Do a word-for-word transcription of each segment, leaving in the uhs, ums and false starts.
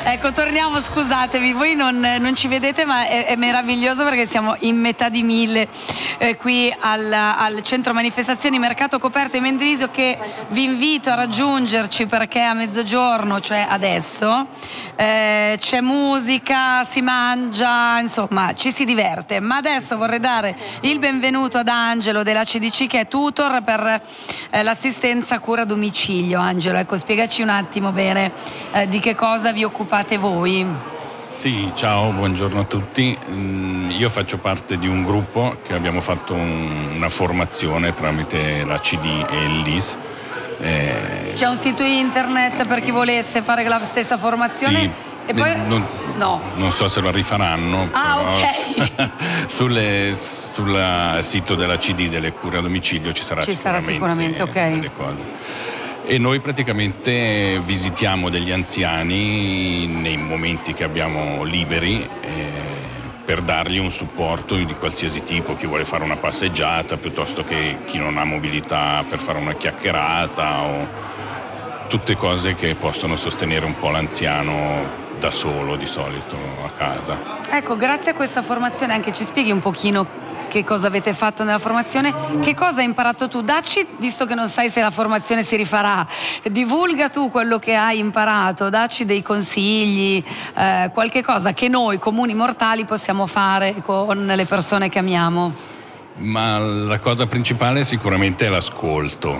Ecco, torniamo, scusatemi, voi non, non ci vedete, ma è, è meraviglioso perché siamo in metà di mille eh, qui al, al centro manifestazioni Mercato Coperto di Mendrisio, che vi invito a raggiungerci perché a mezzogiorno, cioè adesso, eh, c'è musica, si mangia, insomma ci si diverte. Ma adesso vorrei dare il benvenuto ad Angelo della C D C, che è tutor per eh, l'assistenza cura a domicilio. Angelo, ecco, spiegaci un attimo bene eh, di che cosa vi occupate voi. Sì, ciao, buongiorno a tutti. Io faccio parte di un gruppo che abbiamo fatto un, una formazione tramite la C D e il L I S. Eh... C'è un sito internet per chi volesse fare la stessa formazione? Sì. E poi... non, no. non so se lo rifaranno, ah, però ok. sulle, sul sito della C D delle cure a domicilio ci sarà ci sicuramente, sarà sicuramente okay. delle cose. E noi praticamente visitiamo degli anziani nei momenti che abbiamo liberi eh, per dargli un supporto di qualsiasi tipo, chi vuole fare una passeggiata piuttosto che chi non ha mobilità per fare una chiacchierata, o tutte cose che possono sostenere un po' l'anziano da solo di solito a casa. Ecco, grazie a questa formazione anche ci spieghi un pochino che cosa avete fatto nella formazione, che cosa hai imparato tu? Dacci, visto che non sai se la formazione si rifarà, divulga tu quello che hai imparato, dacci dei consigli, eh, qualche cosa che noi comuni mortali possiamo fare con le persone che amiamo. Ma la cosa principale sicuramente è l'ascolto,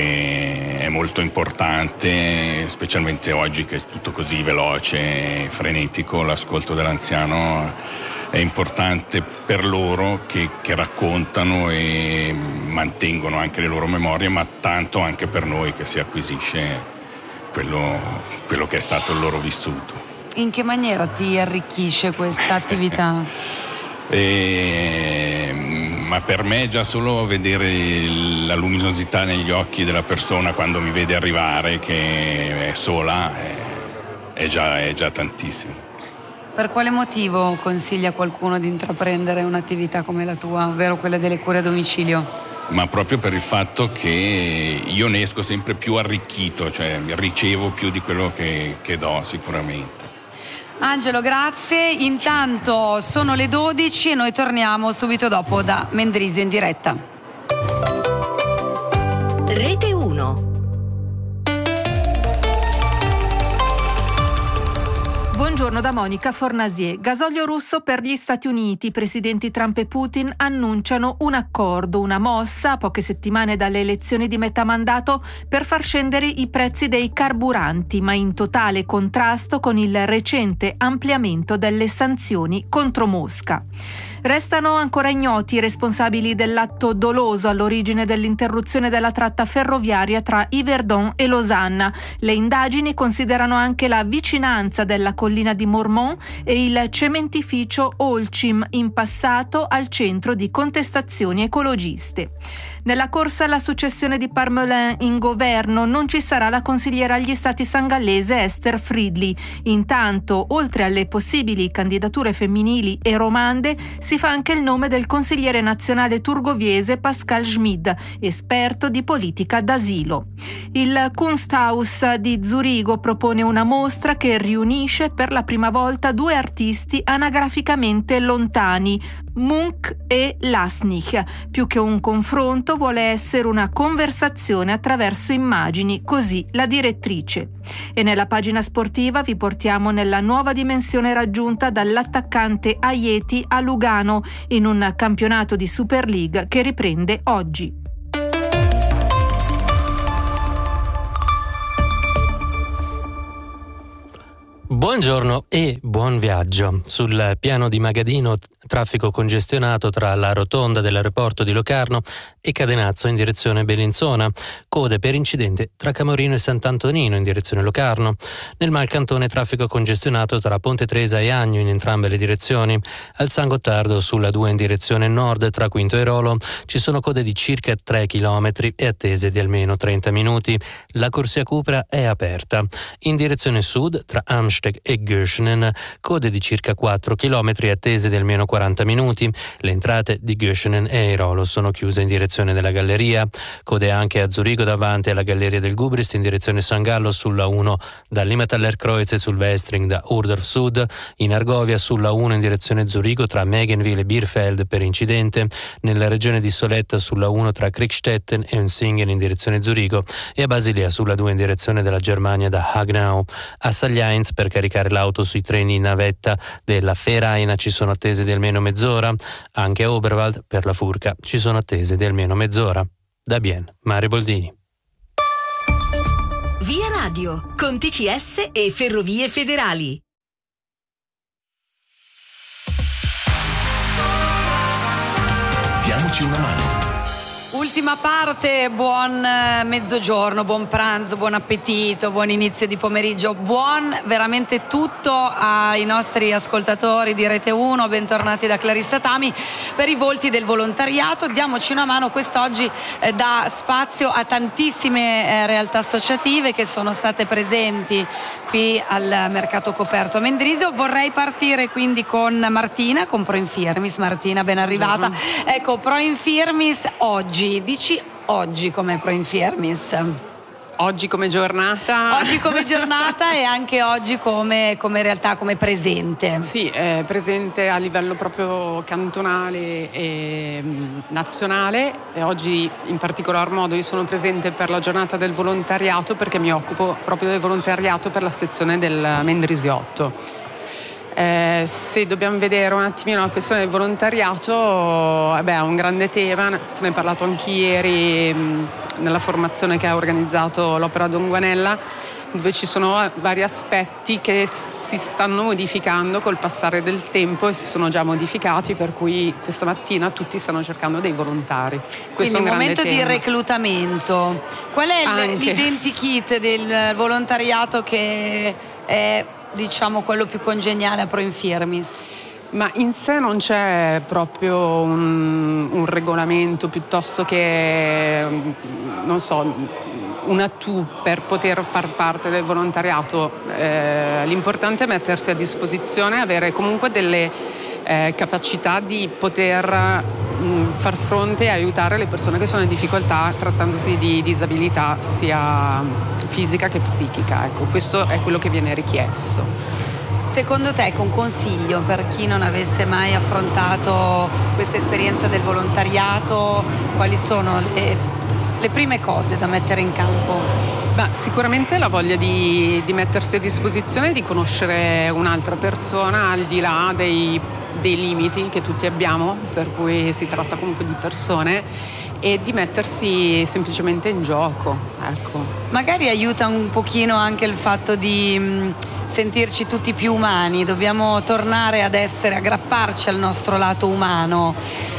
che è molto importante, specialmente oggi che è tutto così veloce e frenetico. L'ascolto dell'anziano è importante per loro, che, che raccontano e mantengono anche le loro memorie, ma tanto anche per noi che si acquisisce quello, quello che è stato il loro vissuto. In che maniera ti arricchisce questa attività? e, ma per me già solo vedere la luminosità negli occhi della persona quando mi vede arrivare, che è sola, è, è, già, è già tantissimo. Per quale motivo consiglia a qualcuno di intraprendere un'attività come la tua, ovvero quella delle cure a domicilio? Ma proprio per il fatto che io ne esco sempre più arricchito, cioè ricevo più di quello che, che do sicuramente. Angelo, grazie. Intanto sono le dodici e noi torniamo subito dopo da Mendrisio in diretta. Rete uno. Buongiorno da Monica Fornasier. Gasolio russo per gli Stati Uniti. I presidenti Trump e Putin annunciano un accordo, una mossa a poche settimane dalle elezioni di metà mandato per far scendere i prezzi dei carburanti, ma in totale contrasto con il recente ampliamento delle sanzioni contro Mosca. Restano ancora ignoti i responsabili dell'atto doloso all'origine dell'interruzione della tratta ferroviaria tra Yverdon e Losanna. Le indagini considerano anche la vicinanza della collina di Mormont e il cementificio Holcim, in passato al centro di contestazioni ecologiste. Nella corsa alla successione di Parmelin in governo non ci sarà la consigliera agli stati sangallese Esther Fridley. Intanto, oltre alle possibili candidature femminili e romande, si fa anche il nome del consigliere nazionale turgoviese Pascal Schmid, esperto di politica d'asilo. Il Kunsthaus di Zurigo propone una mostra che riunisce per la prima volta due artisti anagraficamente lontani, Munch e Lasnik. Più che un confronto vuole essere una conversazione attraverso immagini, così la direttrice. E nella pagina sportiva vi portiamo nella nuova dimensione raggiunta dall'attaccante Aieti a Lugano in un campionato di Super League che riprende oggi. Buongiorno e buon viaggio. Sul piano di Magadino, traffico congestionato tra la rotonda dell'aeroporto di Locarno e Cadenazzo in direzione Bellinzona. Code per incidente tra Camorino e Sant'Antonino in direzione Locarno. Nel Malcantone traffico congestionato tra Ponte Tresa e Agno in entrambe le direzioni. Al San Gottardo sulla due in direzione nord tra Quinto e Rolo ci sono code di circa tre chilometri e attese di almeno trenta minuti. La corsia Cupra è aperta. In direzione sud tra Am Pesteck e Göschenen, code di circa quattro chilometri attese di almeno quaranta minuti. Le entrate di Göschenen e Airolo sono chiuse in direzione della galleria. Code anche a Zurigo davanti alla galleria del Gubrist in direzione San Gallo sulla uno da Limmatallerkreuz e sul Westring da Urdorf Sud, in Argovia sulla uno in direzione Zurigo tra Megenwil e Bierfeld per incidente, nella regione di Soletta sulla uno tra Kriegstetten e Unsingen in direzione Zurigo e a Basilea sulla due in direzione della Germania da Hagnau. A Sagliainz per caricare l'auto sui treni in navetta della Feraina ci sono attese di almeno mezz'ora, anche a Oberwald per la Furka ci sono attese di almeno mezz'ora. Da Bien, Mario Boldini. Via Radio, con T C S e Ferrovie Federali. Diamoci una mano. Ultima parte, buon mezzogiorno, buon pranzo, buon appetito, buon inizio di pomeriggio, buon veramente tutto ai nostri ascoltatori di Rete uno, bentornati da Clarissa Tami per i volti del volontariato. Diamoci una mano, quest'oggi eh, dà spazio a tantissime eh, realtà associative che sono state presenti qui al Mercato Coperto a Mendrisio. Vorrei partire quindi con Martina, con Pro Infirmis. Martina, ben arrivata. Buongiorno. Ecco, Pro Infirmis oggi. Dici oggi come Pro Infirmis? Oggi come giornata? Oggi come giornata e anche oggi come, come realtà, come presente. Sì, è presente a livello proprio cantonale e mh, nazionale. E oggi in particolar modo io sono presente per la giornata del volontariato perché mi occupo proprio del volontariato per la sezione del Mendrisiotto. Eh, se dobbiamo vedere un attimino la questione del volontariato, eh beh, è un grande tema, se ne è parlato anche ieri mh, nella formazione che ha organizzato l'Opera Donguanella, dove ci sono vari aspetti che si stanno modificando col passare del tempo e si sono già modificati, per cui questa mattina tutti stanno cercando dei volontari. Questo Quindi è un un momento tema di reclutamento. Qual è Anche. l'identikit del volontariato che è, diciamo, quello più congeniale a Pro Infirmis? Ma in sé non c'è proprio un, un regolamento piuttosto che, non so, una tu per poter far parte del volontariato. Eh, l'importante è mettersi a disposizione, avere comunque delle eh, capacità di poter mh, far fronte e aiutare le persone che sono in difficoltà trattandosi di disabilità sia fisica che psichica. Ecco, questo è quello che viene richiesto. Secondo te, con consiglio per chi non avesse mai affrontato questa esperienza del volontariato, quali sono le, le prime cose da mettere in campo? Beh, sicuramente la voglia di, di mettersi a disposizione, di conoscere un'altra persona al di là dei, dei limiti che tutti abbiamo, per cui si tratta comunque di persone, e di mettersi semplicemente in gioco, ecco. Magari aiuta un pochino anche il fatto di mh, sentirci tutti più umani, dobbiamo tornare ad essere, aggrapparci al nostro lato umano.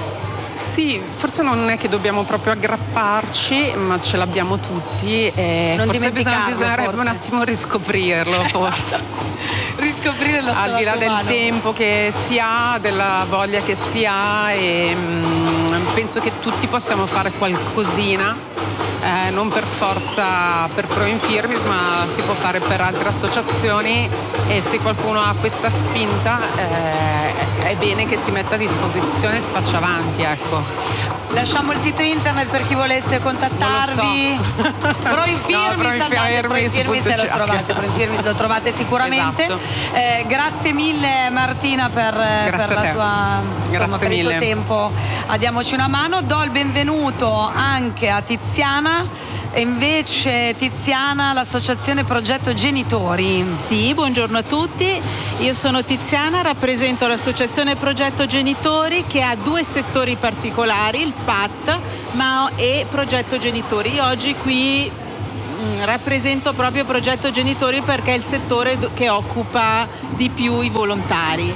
Sì, forse non è che dobbiamo proprio aggrapparci, ma ce l'abbiamo tutti e non forse bisogna, bisognerebbe forse. un attimo riscoprirlo, forse. Riscoprire lo al di là del umano. tempo che si ha, della voglia che si ha, e mh, penso che tutti possiamo fare qualcosina. Eh, non per forza per Pro Infirmis, ma si può fare per altre associazioni, e se qualcuno ha questa spinta eh, è bene che si metta a disposizione e si faccia avanti, ecco. Lasciamo il sito internet per chi volesse contattarvi. Non lo so. Pro Infirmis, No, Pro andate, Pro Infirmis Infirmis lo trovate, Pro Infirmis lo trovate sicuramente. Esatto. Eh, grazie mille Martina per, per la tua, insomma, per il tuo tempo. A Diamoci una mano. Do il benvenuto anche a Tiziana. E invece Tiziana, l'associazione Progetto Genitori. Sì, buongiorno a tutti, io sono Tiziana, rappresento l'associazione Progetto Genitori che ha due settori particolari, il P A T ma e Progetto Genitori. Io oggi qui mh, rappresento proprio Progetto Genitori perché è il settore che occupa di più i volontari,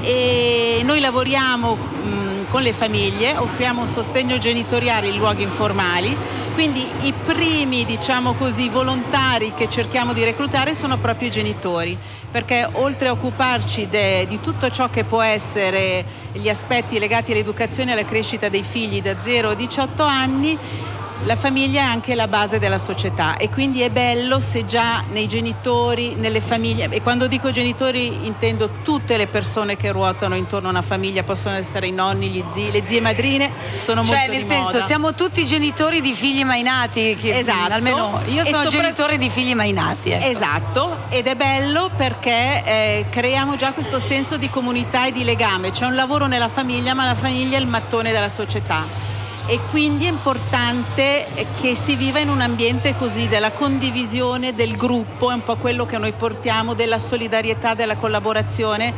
e noi lavoriamo mh, con le famiglie, offriamo un sostegno genitoriale in luoghi informali. Quindi i primi, diciamo così, volontari che cerchiamo di reclutare sono proprio i genitori, perché oltre a occuparci de, di tutto ciò che può essere gli aspetti legati all'educazione e alla crescita dei figli da zero a diciotto anni, la famiglia è anche la base della società e quindi è bello se già nei genitori, nelle famiglie, e quando dico genitori intendo tutte le persone che ruotano intorno a una famiglia, possono essere i nonni, gli zii, le zie madrine, sono cioè, molto nel di senso, moda. siamo tutti genitori di figli mai nati, che, Esatto. almeno io sono sopra... genitore di figli mai nati. Ecco. Esatto, ed è bello perché eh, creiamo già questo senso di comunità e di legame, c'è un lavoro nella famiglia, ma la famiglia è il mattone della società. E quindi è importante che si viva in un ambiente così, della condivisione, del gruppo, è un po' quello che noi portiamo, della solidarietà, della collaborazione,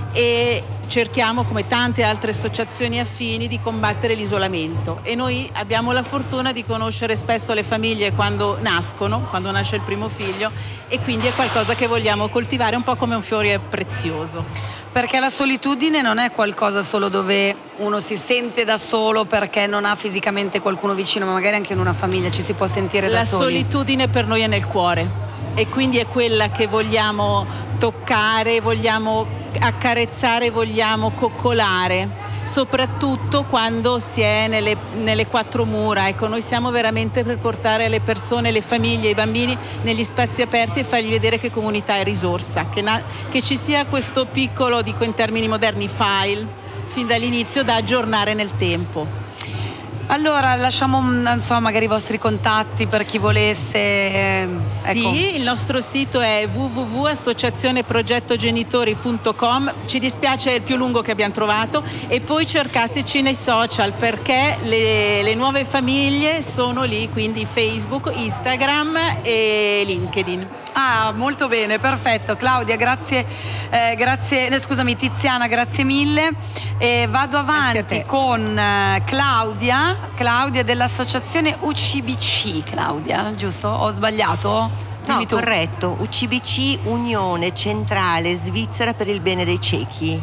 e cerchiamo, come tante altre associazioni affini, di combattere l'isolamento. E noi abbiamo la fortuna di conoscere spesso le famiglie quando nascono, quando nasce il primo figlio, e quindi è qualcosa che vogliamo coltivare un po' come un fiore prezioso. Perché la solitudine non è qualcosa solo dove uno si sente da solo perché non ha fisicamente qualcuno vicino, ma magari anche in una famiglia ci si può sentire da La soli. La solitudine per noi è nel cuore e quindi è quella che vogliamo toccare, vogliamo accarezzare, vogliamo coccolare, soprattutto quando si è nelle, nelle quattro mura. Ecco, noi siamo veramente per portare le persone, le famiglie, i bambini negli spazi aperti e fargli vedere che comunità è risorsa, che, na- che ci sia questo piccolo, dico in termini moderni, file fin dall'inizio da aggiornare nel tempo. Allora, lasciamo, non so, magari i vostri contatti per chi volesse. Eh, ecco. Sì, il nostro sito è w w w punto associazione progetto genitori punto com. Ci dispiace, è il più lungo che abbiamo trovato. E poi cercateci nei social perché le, le nuove famiglie sono lì, quindi Facebook, Instagram e LinkedIn. Ah, molto bene, perfetto. Claudia, grazie, eh, grazie, eh, scusami Tiziana, grazie mille. E vado avanti con eh, Claudia, Claudia dell'associazione U C B C. Claudia, giusto? Ho sbagliato? Dimmi No, tu. corretto. U C B C, Unione Centrale Svizzera per il Bene dei Ciechi.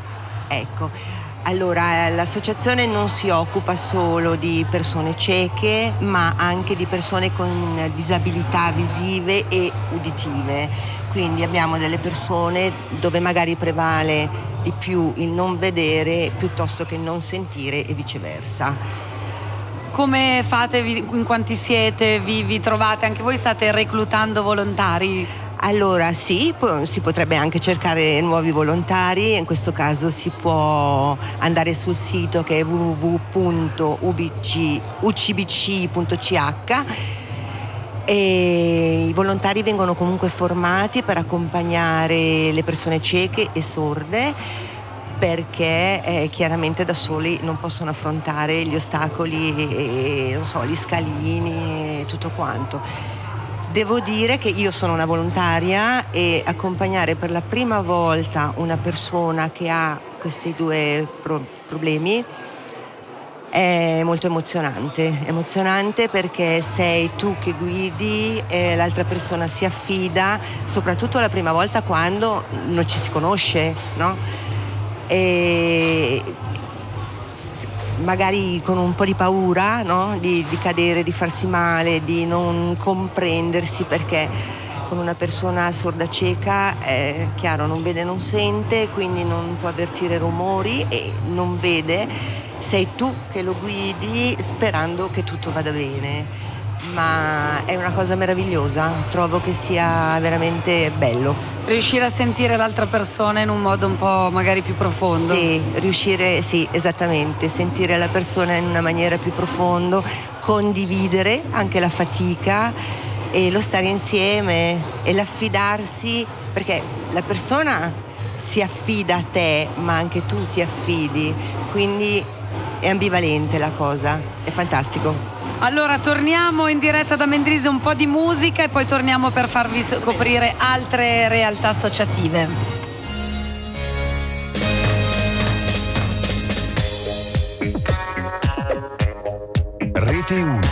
Ecco. Allora, l'associazione non si occupa solo di persone cieche, ma anche di persone con disabilità visive e uditive. Quindi abbiamo delle persone dove magari prevale di più il non vedere piuttosto che il non sentire e viceversa. Come fate, in quanti siete, vi, vi trovate? Anche voi state reclutando volontari? Allora sì, po- si potrebbe anche cercare nuovi volontari, in questo caso si può andare sul sito che è w w w punto u c b c punto c h e i volontari vengono comunque formati per accompagnare le persone cieche e sorde, perché eh, chiaramente da soli non possono affrontare gli ostacoli e, non so, gli scalini e tutto quanto. Devo dire che io sono una volontaria e accompagnare per la prima volta una persona che ha questi due pro- problemi è molto emozionante. Emozionante perché sei tu che guidi e l'altra persona si affida, soprattutto la prima volta quando non ci si conosce, no? E magari con un po' di paura, no? di, di cadere, di farsi male, di non comprendersi, perché con una persona sorda cieca è chiaro, non vede, non sente, quindi non può avvertire rumori e non vede. Sei tu che lo guidi sperando che tutto vada bene, ma è una cosa meravigliosa, trovo che sia veramente bello. Riuscire a sentire l'altra persona in un modo un po' magari più profondo. Sì, riuscire, sì, esattamente, sentire la persona in una maniera più profonda, condividere anche la fatica e lo stare insieme e l'affidarsi, perché la persona si affida a te, ma anche tu ti affidi, quindi è ambivalente la cosa, è fantastico. Allora torniamo in diretta da Mendrisio, un po' di musica e poi torniamo per farvi scoprire altre realtà associative. Rete uno.